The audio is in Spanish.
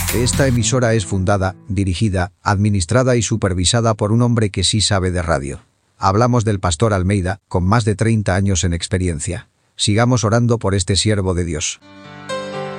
Esta emisora es fundada, dirigida, administrada y supervisada por un hombre que sí sabe de radio. Hablamos del pastor Almeida, con más de 30 años en experiencia. Sigamos orando por este siervo de Dios.